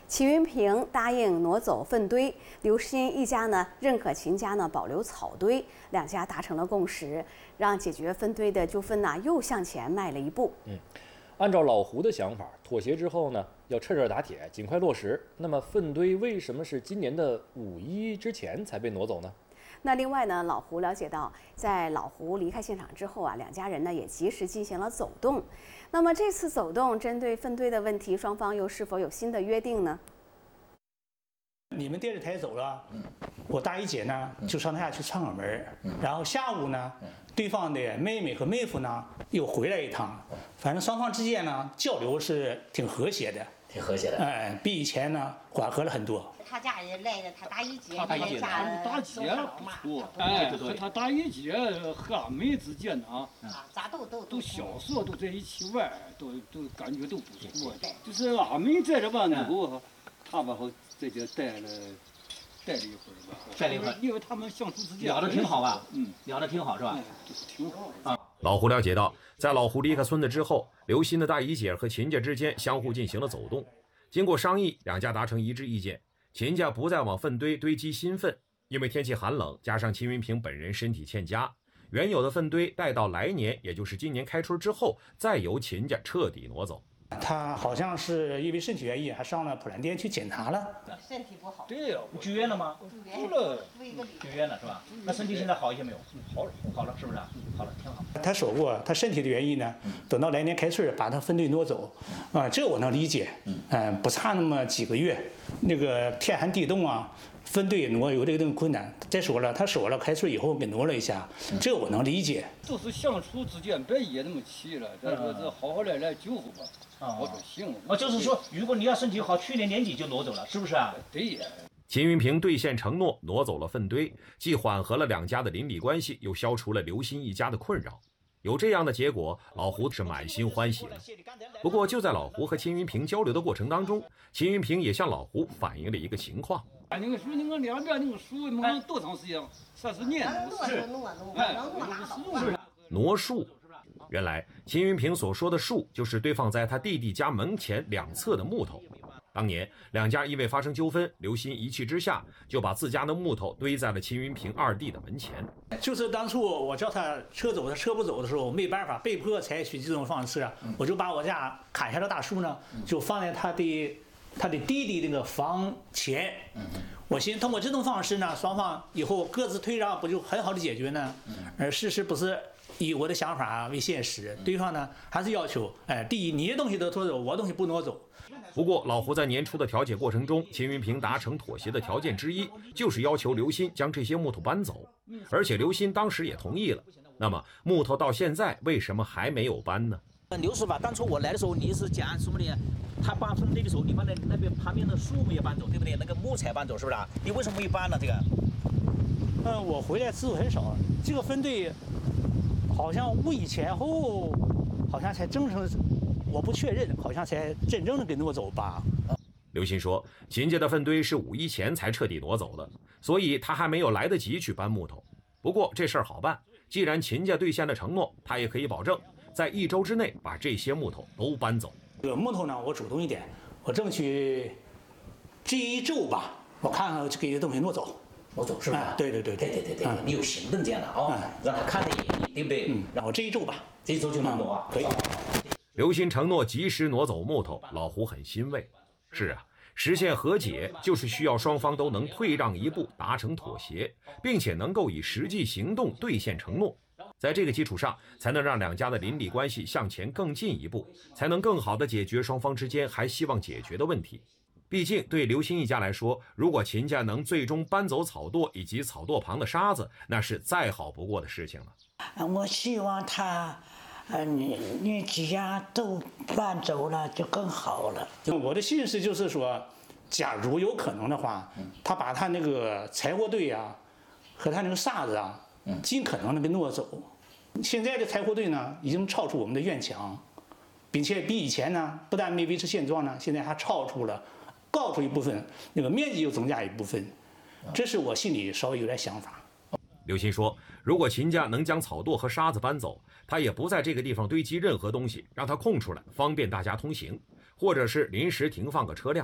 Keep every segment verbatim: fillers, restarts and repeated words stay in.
齐云平答应挪走粪堆，刘鑫一家呢认可秦家呢保留草堆，两家达成了共识，让解决粪堆的纠纷呢又向前迈了一步。 嗯，按照老胡的想法，妥协之后呢，要趁热打铁，尽快落实。那么粪堆为什么是今年的五一之前才被挪走呢？ 那另外呢，老胡了解到，在老胡离开现场之后啊，两家人呢也及时进行了走动。那么这次走动针对粪堆的问题，双方又是否有新的约定呢？ 你们电视台走了，我大姨姐呢就上他家去串个门，然后下午呢，对方的妹妹和妹夫呢又回来一趟，反正双方之间呢交流是挺和谐的， 挺和谐的， 哎，比以前呢缓和了很多。 他家人来了，他大姨姐， 他大姨姐，大姐不错，哎，和他大姨姐和俺妹之间呢啊， 咋都都都小时候都在一起玩，都都感觉都不错。就是俺妹在这吧，那不，他吧后在这待了待了一会儿吧， 待了一会儿， 因为他们相处之间聊得挺好吧，嗯，聊得挺好是吧？ 挺好啊。老胡了解到，在老胡离开村子之后，刘鑫的大姨姐和秦家之间相互进行了走动，经过商议，两家达成一致意见。秦家不再往粪堆堆积新粪，因为天气寒冷，加上秦云平本人身体欠佳，原有的粪堆待到来年，也就是今年开春之后，再由秦家彻底挪走。 他好像是因为身体原因，还上了普兰店去检查了， 身体不好。 对呀， 住院了吗？ 住了， 住院了是吧？那身体现在好一些没有？好了，好了，是不是？好了，挺好。 他说过，他身体的原因呢，等到来年开春把他粪堆挪走，啊，这我能理解。嗯，不差那么几个月，那个天寒地冻啊，粪堆挪有这个困难。再说了，他说了，开春以后给挪了一下，这我能理解。 都是相处之间，别掖那么气了，咱说这好好来来救护吧。 啊， 我说行。 哦，就是说，如果你要身体好，去年年底就挪走了，是不是啊？ 对呀。 秦云平兑现承诺，挪走了粪堆，既缓和了两家的邻里关系，又消除了刘鑫一家的困扰。有这样的结果，老胡是满心欢喜的。不过，就在老胡和秦云平交流的过程当中，秦云平也向老胡反映了一个情况。 啊，那个树，那个两边那个树，那么多长时间？三十年。 是。 哎， 是。 挪树。原来秦云平所说的树，就是堆放在他弟弟家门前两侧的木头。当年两家因为发生纠纷，刘鑫一气之下就把自家的木头堆在了秦云平二弟的门前。 就是当初我叫他撤走，他撤不走的时候，没办法，被迫采取这种方式啊，我就把我家砍下的大树呢，就放在他的他的弟弟那个房前。我寻思通过这种方式呢，双方以后各自退让，不就很好的解决呢？而事实不是以我的想法为现实，对方呢还是要求，哎，第一你的东西都挪走，我的东西不挪走。 不过老胡在年初的调解过程中，秦云平达成妥协的条件之一，就是要求刘鑫将这些木头搬走，而且刘鑫当时也同意了。那么木头到现在为什么还没有搬呢？ 刘师傅，当初我来的时候，你是讲什么的？他搬粪堆的时候，你把那那边旁边的树没有搬走，对不对？那个木材搬走，是不是？你为什么没搬呢？这个？ 呃，我回来次数很少，这个粪堆好像五一前后，好像才正式，我不确认，好像才真正的给挪走吧。 刘鑫说，秦家的粪堆是五一前才彻底挪走的，所以他还没有来得及去搬木头。不过这事儿好办，既然秦家兑现了承诺，他也可以保证在一周之内把这些木头都搬走。 这个木头呢，我主动一点，我争取这一周吧，我看看就给这东西挪走。 挪走是吧？ 啊、对对对对对对对，你有行动见了啊、哦，让他看在眼里，对不对？ 嗯，然后这一周吧， 这一周就能挪啊， 可以。 刘鑫承诺及时挪走木头，老胡很欣慰。是啊，实现和解就是需要双方都能退让一步，达成妥协，并且能够以实际行动兑现承诺。在这个基础上，才能让两家的邻里关系向前更进一步，才能更好地解决双方之间还希望解决的问题。毕竟对刘鑫一家来说，如果秦家能最终搬走草垛以及草垛旁的沙子，那是再好不过的事情了。 我希望他呃，你你几家都搬走了就更好了。 我的心思就是说，假如有可能的话，他把他那个柴火堆啊和他那个沙子啊，尽可能的给挪走。现在的柴火堆呢，已经超出我们的院墙，并且比以前呢，不但没维持现状呢，现在还超出了。高出一部分，那个面积又增加一部分，这是我心里稍微有点想法。 刘鑫说，如果秦家能将草垛和沙子搬走，他也不在这个地方堆积任何东西，让它空出来，方便大家通行，或者是临时停放个车辆。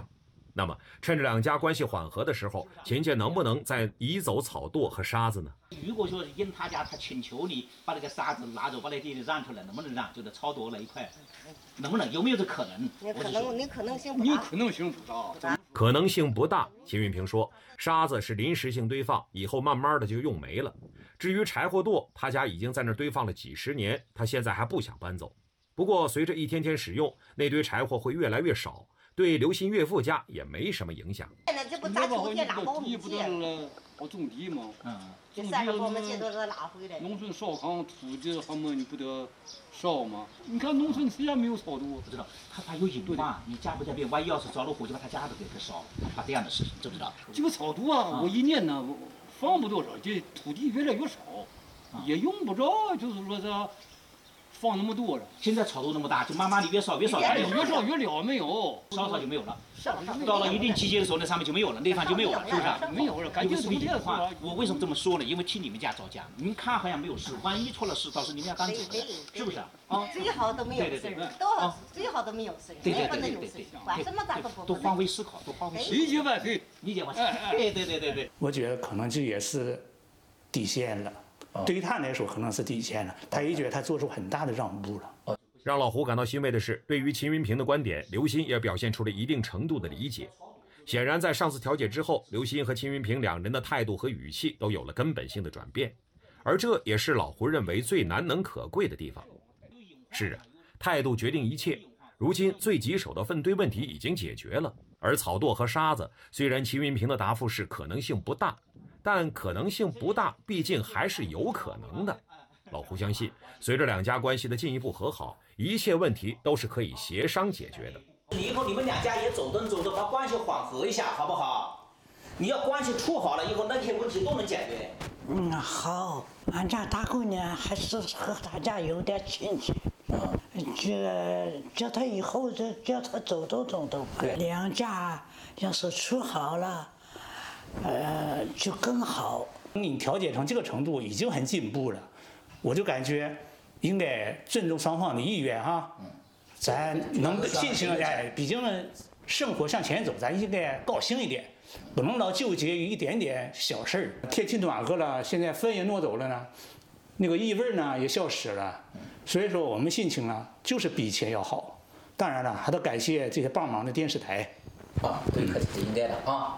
那么，趁着两家关系缓和的时候，秦家能不能再移走草垛和沙子呢？ 如果说因他家他请求你把那个沙子拿走，把那地里让出来，能不能让？就是草垛那一块，能不能？有没有这可能？ 你可能你可能性不大。 你可能性不大。 可能性不大。秦云平说，沙子是临时性堆放，以后慢慢的就用没了。至于柴火垛，他家已经在那儿堆放了几十年，他现在还不想搬走。不过，随着一天天使用，那堆柴火会越来越少。对刘鑫岳父家也没什么影响。 现在这不咱秋天拉包米不都是好种地吗？ 嗯，这三十多亩地都是拉回来。 农村烧糠土地他们你不得烧吗？你看农村谁也没有草垛， 不知道他他有隐患，你家不家别，万一要是着了火，就把他家都给他烧了，怕这样的事情，知不知道？ 这个草垛啊，我一年呢放不多少，这土地越来越少，也用不着，就是说这。放那么多了， 现在草垛那么大，就慢慢的越烧越烧越越越烧越了没有， 烧烧就没有了。到了一定季节的时候，那上面就没有了，那方就没有了，是不是？ 没有了，感觉是不是这话？我为什么这么说呢？因为替你们家着想，您看好像没有事，万一出了事，到时候你们家当责任，是不是？ 啊，最好都没有事，都最好都没有事， 对对对对对对，管什么咱都不都换位思考，都换位思考。 理解万岁， 理解万岁。对对对对对。 我觉得可能这也是底线了。对于他来说，可能是底线了。他也觉得他做出很大的让步了。 让老胡感到欣慰的是，对于秦云平的观点，刘鑫也表现出了一定程度的理解。显然，在上次调解之后，刘鑫和秦云平两人的态度和语气都有了根本性的转变，而这也是老胡认为最难能可贵的地方。是啊，态度决定一切。如今最棘手的粪堆问题已经解决了，而草垛和沙子，虽然秦云平的答复是可能性不大。但可能性不大，毕竟还是有可能的。老胡相信，随着两家关系的进一步和好，一切问题都是可以协商解决的。 以后你们两家也走动走动，把关系缓和一下，好不好？你要关系处好了以后，那些问题都能解决。 嗯，好，俺家大姑娘还是和他家有点亲戚。嗯，这叫他以后就叫他走走动动吧。两家要是处好了。呃，就更好。 你调解成这个程度已经很进步了，我就感觉应该尊重双方的意愿哈。咱能进行哎，毕竟生活向前走，咱应该高兴一点，不能老纠结于一点点小事儿。天气暖和了，现在风也挪走了呢，那个异味呢也消失了，所以说我们心情呢就是比以前要好。当然了，还得感谢这些帮忙的电视台。 啊，对，这是应该的啊。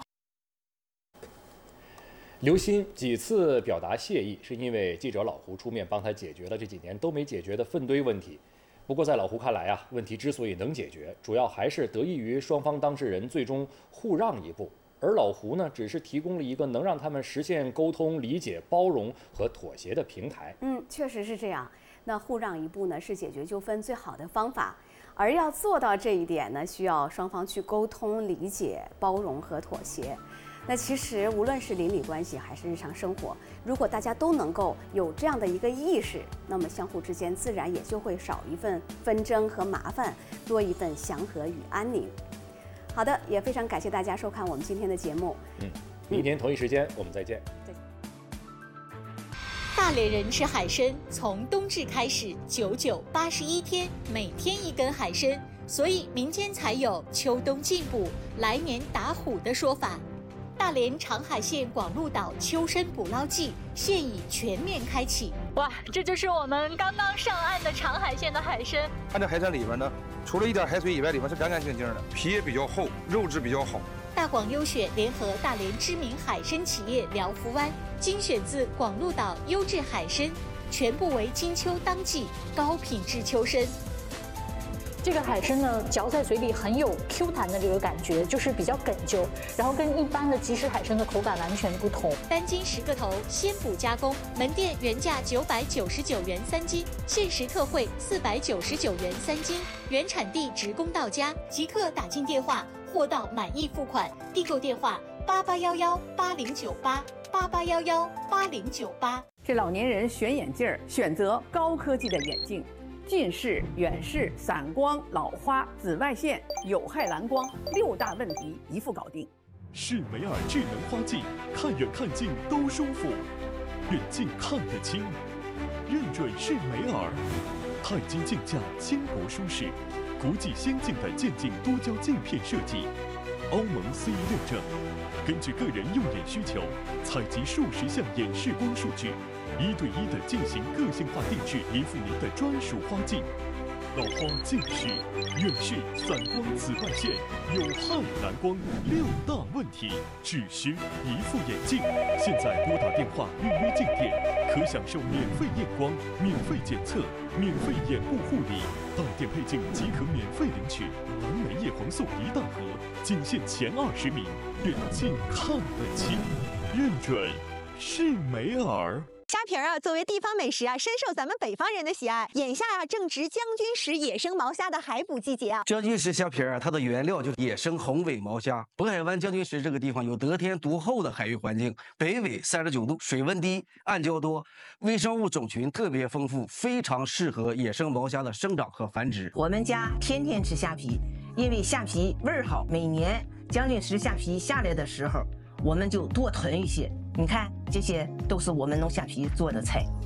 刘鑫几次表达谢意，是因为记者老胡出面帮他解决了这几年都没解决的粪堆问题。不过在老胡看来啊，问题之所以能解决，主要还是得益于双方当事人最终互让一步，而老胡呢，只是提供了一个能让他们实现沟通、理解、包容和妥协的平台。 嗯，确实是这样。那互让一步呢，是解决纠纷最好的方法。而要做到这一点呢，需要双方去沟通、理解、包容和妥协。那其实无论是邻里关系还是日常生活，如果大家都能够有这样的一个意识，那么相互之间自然也就会少一份纷争和麻烦，多一份祥和与安宁。好的，也非常感谢大家收看我们今天的节目。 嗯，明天同一时间我们再见。 再见。 大连人吃海参，从冬至开始，九九八十一天，每天一根海参，所以民间才有秋冬进补，来年打虎的说法。大连长海县广鹿岛秋参捕捞季现已全面开启。 哇，这就是我们刚刚上岸的长海县的海参。 看这海参里边呢，除了一点海水以外，里面是干干净净的，皮也比较厚，肉质比较好。 大广优选联合大连知名海参企业辽福湾，精选自广鹿岛优质海参，全部为金秋当季高品质秋参。 这个海参呢，嚼在嘴里很有 Q 弹的这个感觉，就是比较哏啾，然后跟一般的即食海参的口感完全不同。 单斤十个头，鲜捕加工，门店原价九百九十九元三斤，限时特惠四百九十九元三斤，原产地直供到家，即刻打进电话，货到满意付款。订购电话八八幺幺八零九八八八幺幺八零九八。 这老年人选眼镜儿，选择高科技的眼镜。近视、远视、散光、老花、紫外线、有害蓝光六大问题一副搞定。 视美尔智能花镜，看远看近都舒服，远近看得清，认准视美尔。钛金镜架轻薄舒适，国际先进的渐进多焦镜片设计， 欧盟 C E 认证。根据个人用眼需求，采集数十项眼视光数据，一对一的进行个性化定制，依附您的专属花镜。老花近视、远视、散光、紫外线、有害蓝光六大问题，只需一副眼镜。现在拨打电话预约镜店，可享受免费验光、免费检测、免费眼部护理，到店配镜即可免费领取蓝莓叶黄素一大盒，仅限前二十名，眼镜看得清，认准是美尔。 虾皮儿啊，作为地方美食啊，深受咱们北方人的喜爱。眼下啊，正值将军石野生毛虾的海捕季节啊。 将军石虾皮儿啊，它的原料就是野生红尾毛虾。渤海湾将军石这个地方有得天独厚的海域环境，北纬三十九度，水温低，暗礁多，微生物种群特别丰富，非常适合野生毛虾的生长和繁殖。 我们家天天吃虾皮，因为虾皮味儿好。每年将军石虾皮下来的时候，我们就多囤一些。你看，这些都是我们弄虾皮做的菜。